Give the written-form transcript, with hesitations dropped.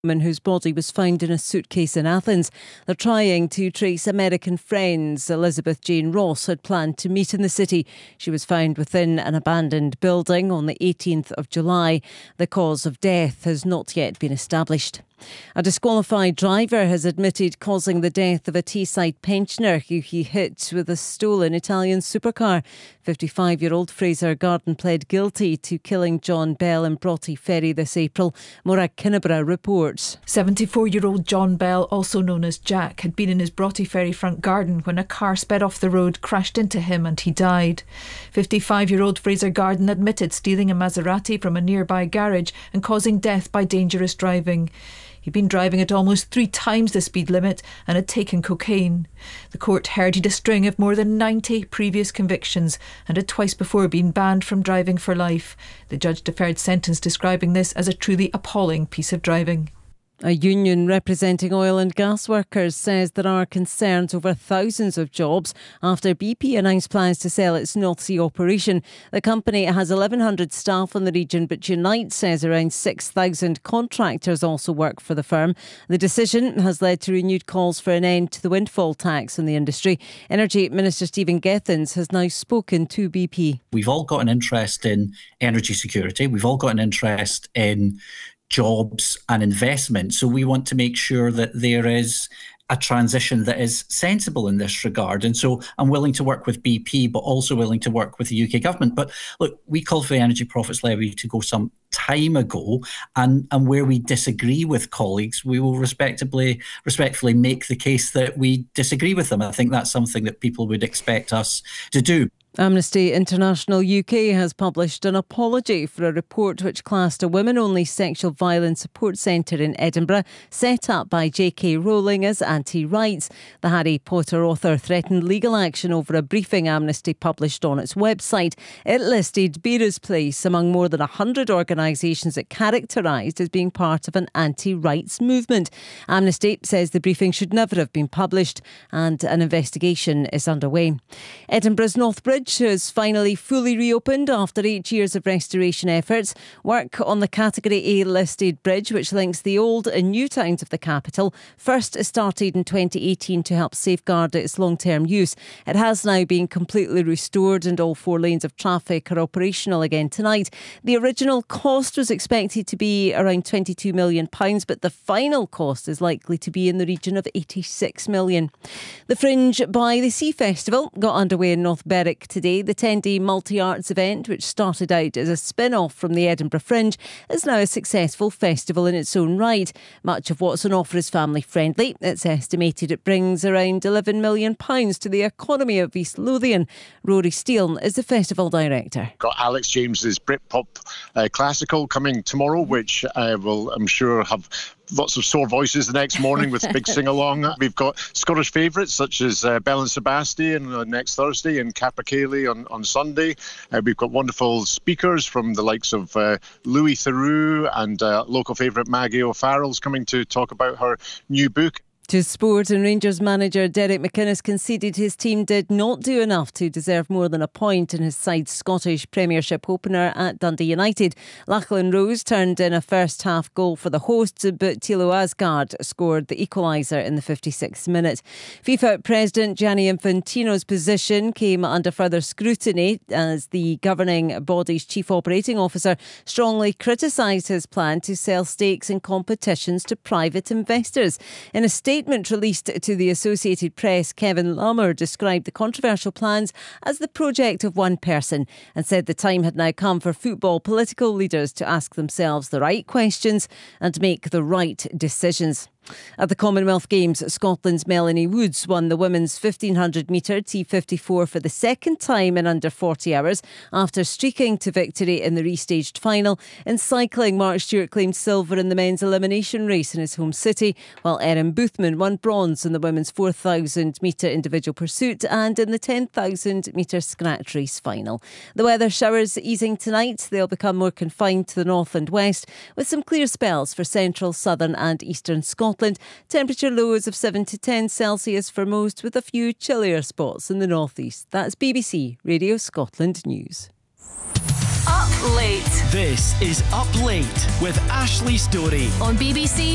woman whose body was found in a suitcase in Athens. They're trying to trace American friends Elizabeth Jane Ross had planned to meet in the city. She was found within an abandoned building on the 18th of July. The cause of death has not yet been established. A disqualified driver has admitted causing the death of a Teesside pensioner who he hit with a stolen Italian supercar. 55-year-old Fraser Garden pled guilty to killing John Bell in Broughty Ferry this April. Morag Kinnebra reports. 74-year-old John Bell, also known as Jack, had been in his Broughty Ferry front garden when a car sped off the road, crashed into him and he died. 55-year-old Fraser Garden admitted stealing a Maserati from a nearby garage and causing death by dangerous driving. He'd been driving at almost 3 times the speed limit and had taken cocaine. The court heard he'd a string of more than 90 previous convictions and had twice before been banned from driving for life. The judge deferred sentence, describing this as a truly appalling piece of driving. A union representing oil and gas workers says there are concerns over thousands of jobs after BP announced plans to sell its North Sea operation. The company has 1,100 staff in the region, but Unite says around 6,000 contractors also work for the firm. The decision has led to renewed calls for an end to the windfall tax in the industry. Energy Minister Stephen Gethins has now spoken to BP. We've all got an interest in energy security. We've all got an interest in jobs and investment. So we want to make sure that there is a transition that is sensible in this regard. And so I'm willing to work with BP, but also willing to work with the UK government. But look, we called for the Energy Profits Levy to go some time ago, and where we disagree with colleagues, we will respectfully make the case that we disagree with them. I think that's something that people would expect us to do. Amnesty International UK has published an apology for a report which classed a women-only sexual violence support centre in Edinburgh set up by J.K. Rowling as anti-rights. The Harry Potter author threatened legal action over a briefing Amnesty published on its website. It listed Beera's Place among more than 100 organisations it characterised as being part of an anti-rights movement. Amnesty says the briefing should never have been published and an investigation is underway. Edinburgh's North Bridge has finally fully reopened after 8 years of restoration efforts. Work on the Category A listed bridge, which links the old and new towns of the capital, first started in 2018 to help safeguard its long-term use. It has now been completely restored and all 4 lanes of traffic are operational again tonight. The original cost was expected to be around £22 million, but the final cost is likely to be in the region of £86 million. The Fringe by the Sea Festival got underway in North Berwick today. The 10-day multi-arts event, which started out as a spin-off from the Edinburgh Fringe, is now a successful festival in its own right. Much of what's on offer is family-friendly. It's estimated it brings around £11 million to the economy of East Lothian. Rory Steele is the festival director. Got Alex James's Britpop classical coming tomorrow, which will, I'm sure, have lots of sore voices the next morning with a big sing-along. We've got Scottish favourites such as Bell and Sebastian next Thursday and Capercaillie on Sunday. We've got wonderful speakers from the likes of Louis Theroux and local favourite Maggie O'Farrell's coming to talk about her new book. To sport, and Rangers manager Derek McInnes conceded his team did not do enough to deserve more than a point in his side's Scottish Premiership opener at Dundee United. Lachlan Rose turned in a first half goal for the hosts, but Thilo Asgard scored the equaliser in the 56th minute. FIFA President Gianni Infantino's position came under further scrutiny as the governing body's chief operating officer strongly criticised his plan to sell stakes in competitions to private investors. In a statement released to the Associated Press, Kevin Lummer described the controversial plans as the project of one person and said the time had now come for football political leaders to ask themselves the right questions and make the right decisions. At the Commonwealth Games, Scotland's Melanie Woods won the women's 1500 metre T54 for the second time in under 40 hours after streaking to victory in the restaged final. In cycling, Mark Stewart claimed silver in the men's elimination race in his home city, while Erin Boothman won bronze in the women's 4,000 metre individual pursuit and in the 10,000 metre scratch race final. The weather, showers easing tonight. They'll become more confined to the north and west, with some clear spells for central, southern and eastern Scotland. Temperature lows of 7 to 10 Celsius for most, with a few chillier spots in the northeast. That's BBC Radio Scotland News. Up Late. This is Up Late with Ashley Storey on BBC